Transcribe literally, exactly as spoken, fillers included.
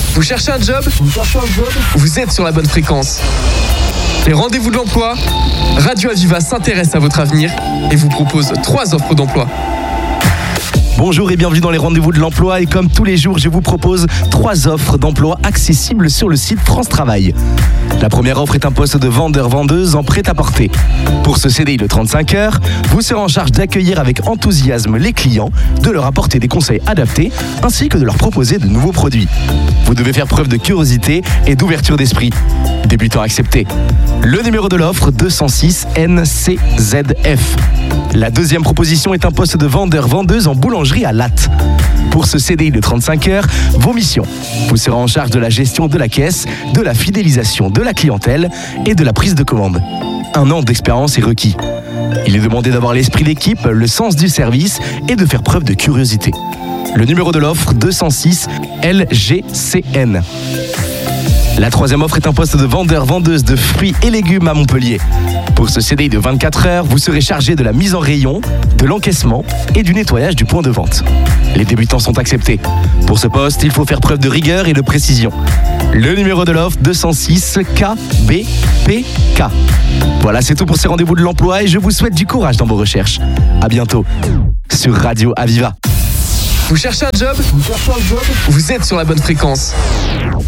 Vous cherchez un job ? Vous cherchez un job ? Vous êtes sur la bonne fréquence. Les rendez-vous de l'emploi, Radio Aviva s'intéresse à votre avenir et vous propose trois offres d'emploi. Bonjour et bienvenue dans les rendez-vous de l'emploi et comme tous les jours, je vous propose trois offres d'emploi accessibles sur le site France Travail. La première offre est un poste de vendeur-vendeuse en prêt-à-porter. Pour ce C D I de trente-cinq heures, vous serez en charge d'accueillir avec enthousiasme les clients, de leur apporter des conseils adaptés ainsi que de leur proposer de nouveaux produits. Vous devez faire preuve de curiosité et d'ouverture d'esprit. Débutant accepté. Le numéro de l'offre deux cent six N C Z F. La deuxième proposition est un poste de vendeur-vendeuse en boulangerie à Latte. Pour ce C D I de trente-cinq heures, vos missions. Vous serez en charge de la gestion de la caisse, de la fidélisation de la clientèle et de la prise de commande. Un an d'expérience est requis. Il est demandé d'avoir l'esprit d'équipe, le sens du service et de faire preuve de curiosité. Le numéro de l'offre deux cent six L G C N. La troisième offre est un poste de vendeur-vendeuse de fruits et légumes à Montpellier. Pour ce C D I de vingt-quatre heures, vous serez chargé de la mise en rayon, de l'encaissement et du nettoyage du point de vente. Les débutants sont acceptés. Pour ce poste, il faut faire preuve de rigueur et de précision. Le numéro de l'offre deux cent six K B P K. Voilà, c'est tout pour ces rendez-vous de l'emploi et je vous souhaite du courage dans vos recherches. À bientôt sur Radio Aviva. Vous cherchez un job ? Vous cherchez un job ? Vous êtes sur la bonne fréquence.